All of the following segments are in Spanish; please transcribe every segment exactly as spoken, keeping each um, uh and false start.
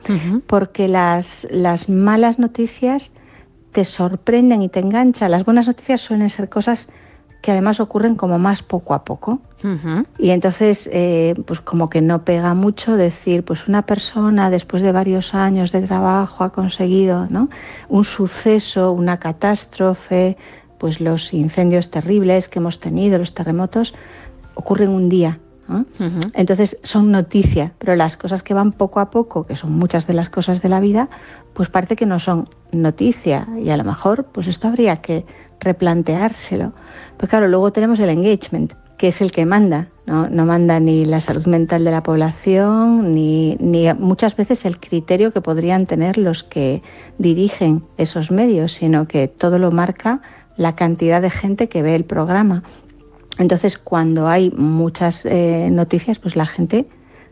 Uh-huh. Porque las, las malas noticias te sorprenden y te enganchan. Las buenas noticias suelen ser cosas que además ocurren como más poco a poco. Uh-huh. Y entonces, eh, pues como que no pega mucho decir, pues una persona después de varios años de trabajo ha conseguido, ¿no?, un suceso, una catástrofe, pues los incendios terribles que hemos tenido, los terremotos, ocurren un día, ¿no? Uh-huh. Entonces son noticia, pero las cosas que van poco a poco, que son muchas de las cosas de la vida, pues parece que no son noticia, y a lo mejor pues esto habría que replanteárselo. Pues claro, luego tenemos el engagement, que es el que manda, ¿no? No manda ni la salud mental de la población, ni, ni muchas veces el criterio que podrían tener los que dirigen esos medios, sino que todo lo marca la cantidad de gente que ve el programa. Entonces, cuando hay muchas eh, noticias, pues la gente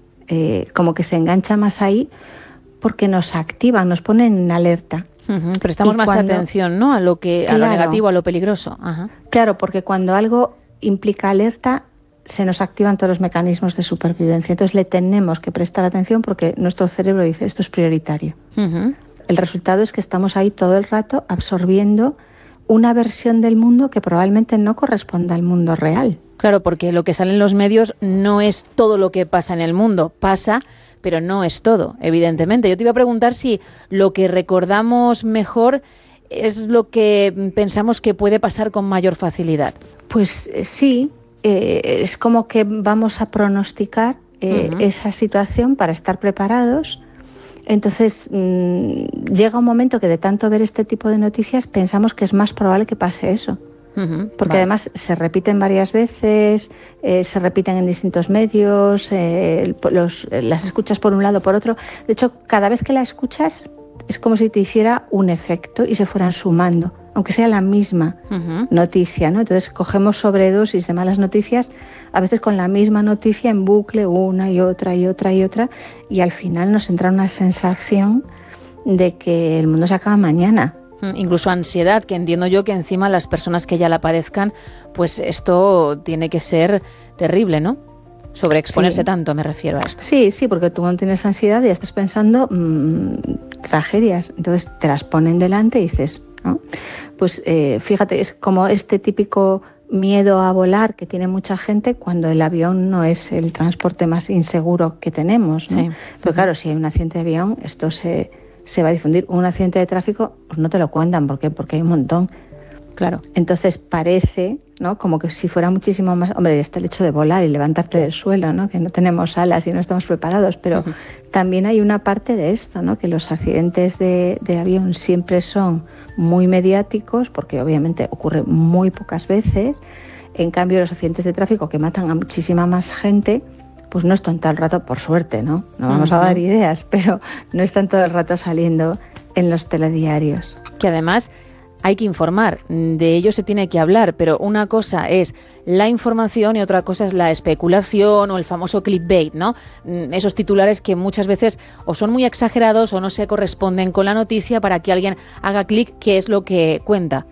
eh, como que se engancha más ahí porque nos activan, nos ponen en alerta. Uh-huh. Prestamos y más cuando, atención, ¿no?, a lo que, claro, a lo negativo, a lo peligroso. Uh-huh. Claro, porque cuando algo implica alerta, se nos activan todos los mecanismos de supervivencia. Entonces le tenemos que prestar atención porque nuestro cerebro dice, esto es prioritario. Uh-huh. El resultado es que estamos ahí todo el rato absorbiendo una versión del mundo que probablemente no corresponda al mundo real. Claro, porque lo que sale en los medios no es todo lo que pasa en el mundo. Pasa, pero no es todo, evidentemente. Yo te iba a preguntar si lo que recordamos mejor es lo que pensamos que puede pasar con mayor facilidad. Pues eh, sí, eh, es como que vamos a pronosticar eh, uh-huh. esa situación para estar preparados. Entonces mmm, llega un momento que de tanto ver este tipo de noticias pensamos que es más probable que pase eso. Uh-huh. Porque vale. además se repiten varias veces, eh, se repiten en distintos medios, eh, los, las escuchas por un lado, por otro. De hecho, cada vez que la escuchas es como si te hiciera un efecto y se fueran sumando, aunque sea la misma uh-huh. noticia, ¿no? Entonces cogemos sobredosis de malas noticias, a veces con la misma noticia en bucle, una y otra y otra y otra, y al final nos entra una sensación de que el mundo se acaba mañana. Incluso ansiedad, que entiendo yo que encima las personas que ya la padezcan, pues esto tiene que ser terrible, ¿no? Sobreexponerse sí. tanto, me refiero a esto. Sí, sí, porque tú cuando tienes ansiedad ya estás pensando mmm, tragedias, entonces te las ponen delante y dices, ¿no? Pues eh, fíjate, es como este típico miedo a volar que tiene mucha gente cuando el avión no es el transporte más inseguro que tenemos, ¿no? Sí. Pero uh-huh. claro, si hay un accidente de avión, esto se... se va a difundir. Un accidente de tráfico, pues no te lo cuentan, ¿por qué? Porque hay un montón. Claro. Entonces parece, ¿no?, como que si fuera muchísimo más... Hombre, está el hecho de volar y levantarte del suelo, ¿no?, que no tenemos alas y no estamos preparados, pero uh-huh. también hay una parte de esto, ¿no?, que los accidentes de, de avión siempre son muy mediáticos, porque obviamente ocurre muy pocas veces. En cambio, los accidentes de tráfico que matan a muchísima más gente, pues no están todo el rato, por suerte, ¿no? No vamos uh-huh. a dar ideas, pero no están todo el rato saliendo en los telediarios. Que además hay que informar, de ello se tiene que hablar, pero una cosa es la información y otra cosa es la especulación o el famoso clickbait, ¿no? Esos titulares que muchas veces o son muy exagerados o no se corresponden con la noticia para que alguien haga clic, que es lo que cuenta.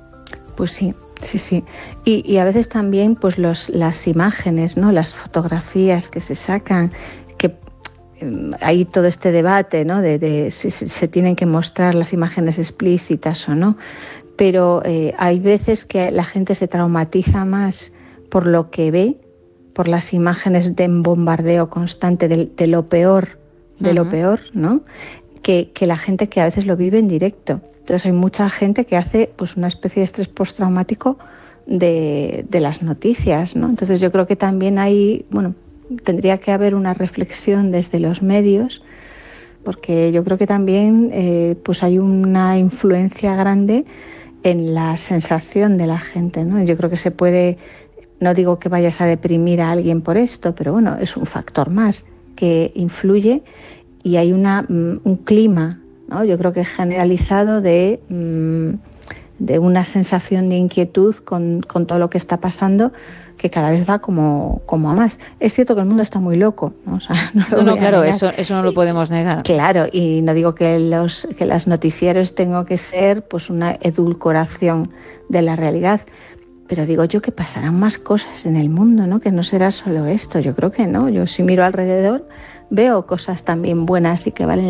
Pues sí. Sí, sí. Y, y a veces también pues los, las imágenes, ¿no?, las fotografías que se sacan, que eh, hay todo este debate, ¿no?, de, de si, si se tienen que mostrar las imágenes explícitas o no, pero eh, hay veces que la gente se traumatiza más por lo que ve, por las imágenes de bombardeo constante de, de lo peor, de uh-huh. lo peor, ¿no?, que, que la gente que a veces lo vive en directo. Entonces hay mucha gente que hace pues una especie de estrés postraumático de, de las noticias, ¿no? Entonces yo creo que también hay, bueno, tendría que haber una reflexión desde los medios, porque yo creo que también eh, pues hay una influencia grande en la sensación de la gente, ¿no? Yo creo que se puede, no digo que vayas a deprimir a alguien por esto, pero bueno, es un factor más que influye y hay una, un clima, ¿no?, yo creo que generalizado de, de una sensación de inquietud con, con todo lo que está pasando, que cada vez va como, como a más. Es cierto que el mundo está muy loco, ¿no? O sea, no, no, no claro, eso, eso no lo podemos negar. Claro, y no digo que los que las noticieros tengan que ser pues una edulcoración de la realidad, pero digo yo que pasarán más cosas en el mundo, ¿no?, que no será solo esto. Yo creo que no. Yo si miro alrededor veo cosas también buenas y que valen